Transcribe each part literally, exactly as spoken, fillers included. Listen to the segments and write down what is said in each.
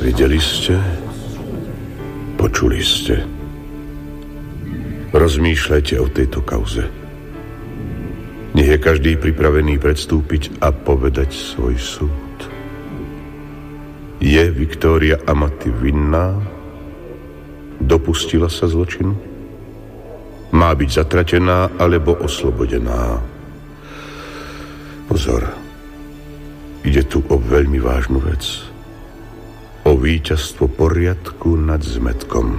Videli ste, počuli ste. Rozmýšľajte o tejto kauze. Nech je každý pripravený predstúpiť a povedať svoj súd. Je Viktória Amati vinná? Dopustila sa zločinu? Má byť zatratená alebo oslobodená? Pozor. Ide tu o veľmi vážnu vec. O víťazstvo poriadku nad zmätkom.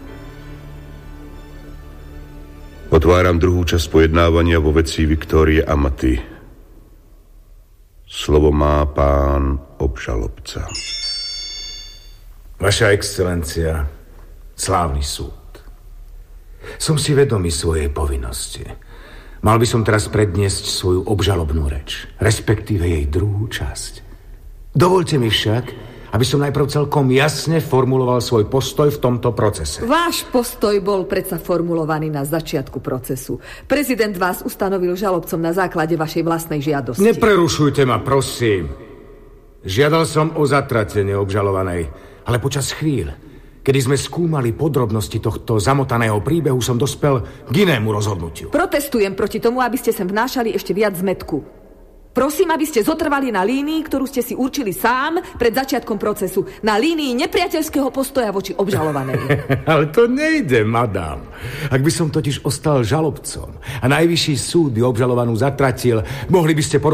Otváram druhú časť pojednávania vo veci Viktórie Amati. Slovo má pán obžalobca. Vaša excelencia, slávny súd. Som si vedomý svojej povinnosti. Mal by som teraz predniesť svoju obžalobnú reč, respektíve jej druhú časť. Dovoľte mi však, aby som najprv celkom jasne formuloval svoj postoj v tomto procese. Váš postoj bol predsa formulovaný na začiatku procesu. Prezident vás ustanovil žalobcom na základe vašej vlastnej žiadosti. Neprerušujte ma, prosím. Žiadal som o zatratenie obžalovanej, ale počas chvíľ, kedy sme skúmali podrobnosti tohto zamotaného príbehu, som dospel k inému rozhodnutiu. Protestujem proti tomu, aby ste sem vnášali ešte viac zmätku. Prosím, aby ste zotrvali na línii, ktorú ste si určili sám pred začiatkom procesu. Na línii nepriateľského postoja voči obžalovanej. Ale to nejde, madám. Ak by som totiž ostal žalobcom a najvyšší súd by obžalovanú zatratil, mohli by ste